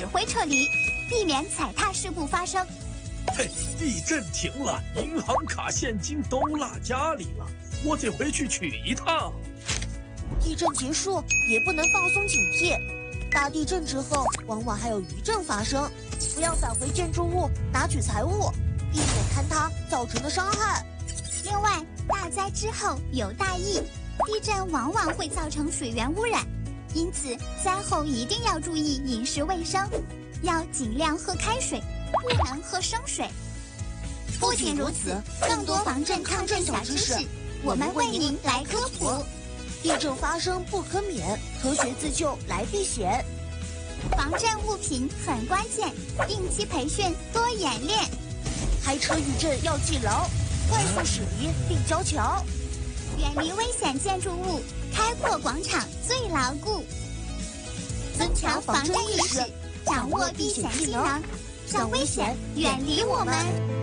挥撤离，避免踩踏事故发生。 嘿，地震停了，银行卡现金都落家里了，我得回去取一趟。 地震结束也不能放松警惕，大地震之后往往还有余震发生，不要返回建筑物拿取财物，避免坍塌造成的伤害。 另外，大灾之后有大疫，地震往往会造成水源污染，因此灾后一定要注意饮食卫生，要尽量喝开水，不能喝生水。不仅如此，更多防震抗震小知识，我们为您来科普。 地震发生不可免，科学自救来避险。 防震物品很关键，定期培训，多演练。 开车遇震要记牢，快速驶离并交桥。 远离危险建筑物，开阔广场最牢固。增强防震意识，掌握避险技能，让危险远离我们。